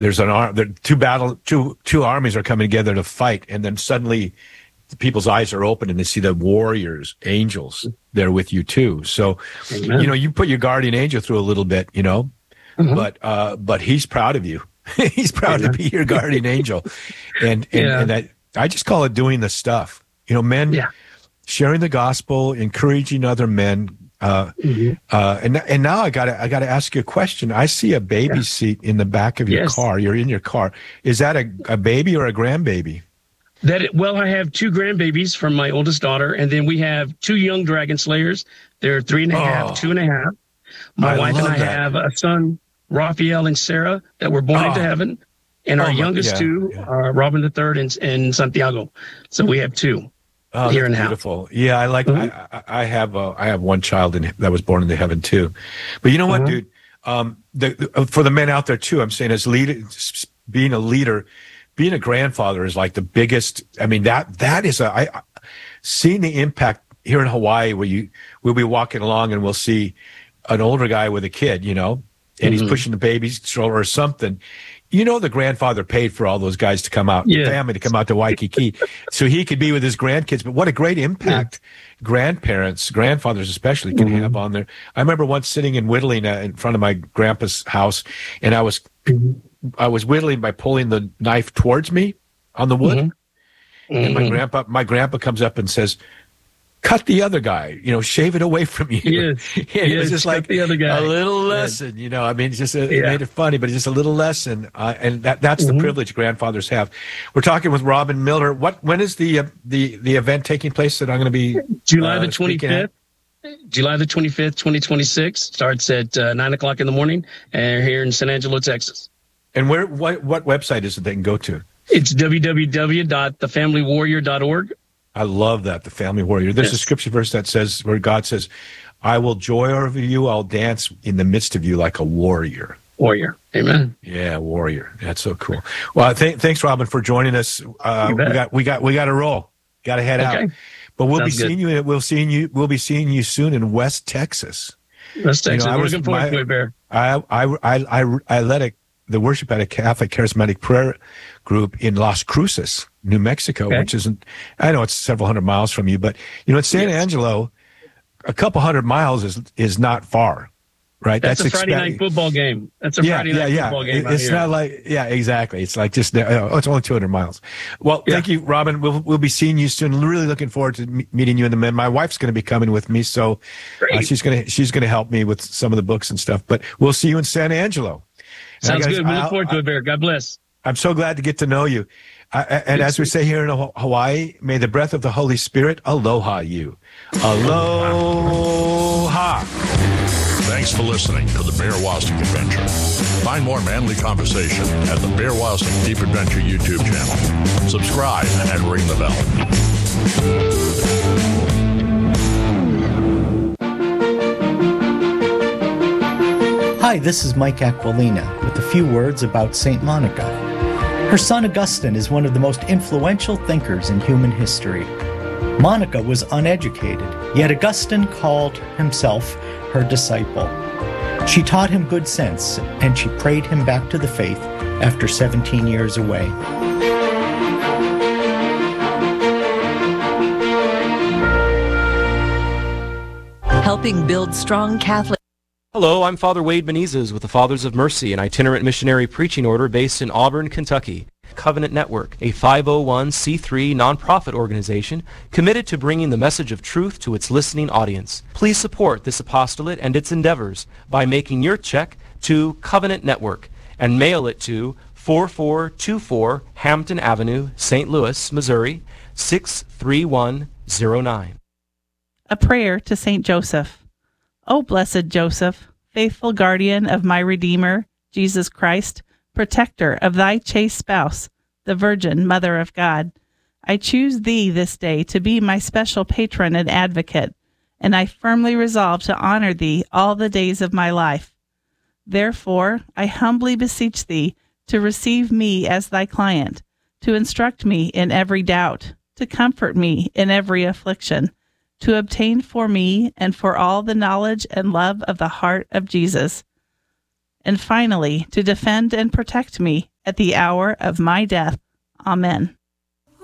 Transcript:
there's two armies are coming together to fight, and then suddenly people's eyes are open and they see the warriors, angels there with you too. So, Amen. You put your guardian angel through a little bit, but he's proud of you. He's proud to be your guardian angel. And I just call it doing the stuff, men sharing the gospel, encouraging other men. And now I gotta ask you a question. I see a baby seat in the back of your car. You're in your car. Is that a baby or a grandbaby? I have two grandbabies from my oldest daughter, and then we have two young dragon slayers. They're 3.5, 2.5. My wife and I have a son, Raphael and Sarah, that were born into heaven, and our youngest two are Robin III and Santiago. So we have two here in the beautiful house. Yeah, I like. I have one child that was born into heaven too. But you know what, dude? For the men out there too, I'm saying as being a leader. Being a grandfather is like the biggest. I mean, that is seeing the impact here in Hawaii, where we'll be walking along and we'll see an older guy with a kid, and he's pushing the baby stroller or something. The grandfather paid for all those guys to come out, family to come out to Waikiki, so he could be with his grandkids. But what a great impact grandfathers especially, can have on there. I remember once sitting and whittling in front of my grandpa's house, and I was whittling by pulling the knife towards me on the wood. And my grandpa comes up and says, cut the other guy, shave it away from you. It was just like the other guy. A little lesson, I mean, it's just it made it funny, but it's just a little lesson. And that's the privilege grandfathers have. We're talking with Robin Miller. When is the event taking place that I'm going to be July the 25th? July the 25th, 2026. Starts at 9:00 in the morning, and here in San Angelo, Texas. And what website is it they can go to? It's www.thefamilywarrior.org. I love that, the family warrior. There's a scripture verse that says, where God says, I will joy over you, I'll dance in the midst of you like a warrior. Warrior. Amen. Yeah, warrior. That's so cool. Well, thanks, Robin, for joining us. We got to roll. Got to head out. But we'll be seeing you. We'll be seeing you soon in West Texas. West Texas. We're looking forward to it, Bear. I led the worship at a Catholic charismatic prayer group in Las Cruces, New Mexico, which isn't, I know it's several hundred miles from you, but in San Angelo, a couple hundred miles is not far, right? That's a Friday night football game. That's a Friday night football game. It's not like, exactly. It's like just, it's only 200 miles. Well, thank you, Robin. We'll be seeing you soon. Really looking forward to meeting you and the men. My wife's going to be coming with me, so she's going to help me with some of the books and stuff, but we'll see you in San Angelo. Sounds good. We look forward to it, Bear. God bless. I'm so glad to get to know you. And as we say here in Hawaii, may the breath of the Holy Spirit aloha you. Aloha. Thanks for listening to the Bear Wozniak Adventure. Find more manly conversation at the Bear Wozniak Deep Adventure YouTube channel. Subscribe and ring the bell. Hi, this is Mike Aquilina with a few words about St. Monica. Her son Augustine is one of the most influential thinkers in human history. Monica was uneducated, yet Augustine called himself her disciple. She taught him good sense, and she prayed him back to the faith after 17 years away. Helping build strong Catholic. Hello, I'm Father Wade Menezes with the Fathers of Mercy, an itinerant missionary preaching order based in Auburn, Kentucky. Covenant Network, a 501c3 nonprofit organization committed to bringing the message of truth to its listening audience. Please support this apostolate and its endeavors by making your check to Covenant Network and mail it to 4424 Hampton Avenue, St. Louis, Missouri, 63109. A prayer to St. Joseph. O blessed Joseph, faithful guardian of my Redeemer, Jesus Christ, protector of thy chaste spouse, the Virgin Mother of God, I choose thee this day to be my special patron and advocate, and I firmly resolve to honor thee all the days of my life. Therefore, I humbly beseech thee to receive me as thy client, to instruct me in every doubt, to comfort me in every affliction, to obtain for me and for all the knowledge and love of the heart of Jesus, and finally to defend and protect me at the hour of my death. Amen.